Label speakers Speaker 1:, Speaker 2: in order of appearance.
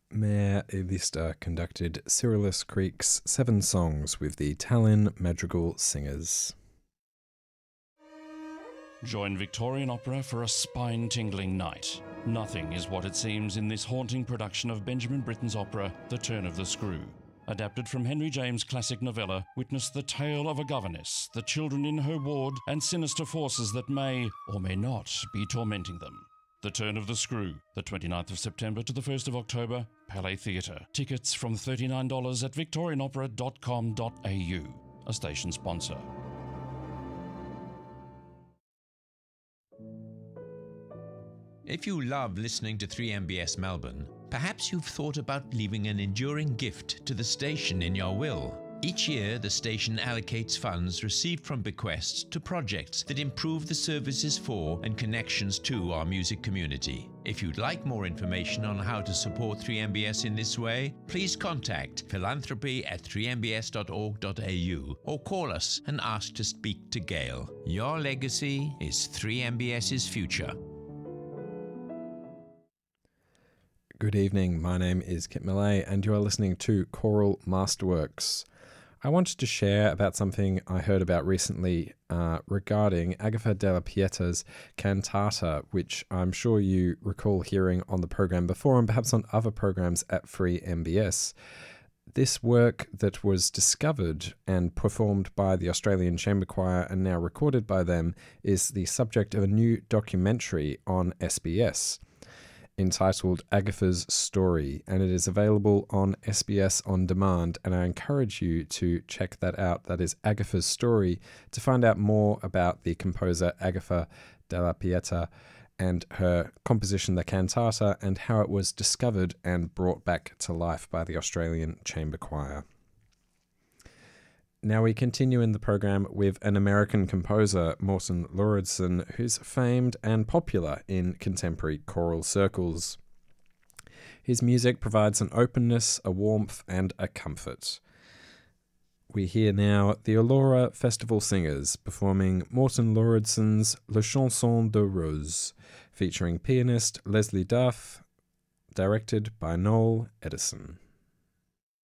Speaker 1: Mayor Elista conducted Cyrillus Creek's 7 songs with the Tallinn Madrigal Singers.
Speaker 2: Join Victorian Opera for a spine-tingling night. Nothing is what it seems in this haunting production of Benjamin Britten's opera, The Turn of the Screw. Adapted from Henry James' classic novella, witness the tale of a governess, the children in her ward, and sinister forces that may, or may not, be tormenting them. The Turn of the Screw, the 29th of September to the 1st of October, Palais Theatre. Tickets from $39 at victorianopera.com.au, a station sponsor.
Speaker 3: If you love listening to 3MBS Melbourne, perhaps you've thought about leaving an enduring gift to the station in your will. Each year, the station allocates funds received from bequests to projects that improve the services for and connections to our music community. If you'd like more information on how to support 3MBS in this way, please contact philanthropy@3mbs.org.au or call us and ask to speak to Gail. Your legacy is 3MBS's future.
Speaker 1: Good evening, my name is Kit Millay and you are listening to Choral Masterworks. I wanted to share about something I heard about recently regarding Agatha della Pieta's cantata, which I'm sure you recall hearing on the program before and perhaps on other programs at Free MBS. This work that was discovered and performed by the Australian Chamber Choir and now recorded by them is the subject of a new documentary on SBS. Entitled Agatha's Story, and it is available on SBS On Demand, and I encourage you to check that out. That is Agatha's Story, to find out more about the composer Agatha della Pieta and her composition, the cantata, and how it was discovered and brought back to life by the Australian Chamber Choir. Now we continue in the program with an American composer, Morten Lauridsen, who's famed and popular in contemporary choral circles. His music provides an openness, a warmth, and a comfort. We hear now the Aulora Festival Singers performing Morten Lauridsen's Le Chanson de Rose, featuring pianist Leslie Duff, directed by Noel Edison.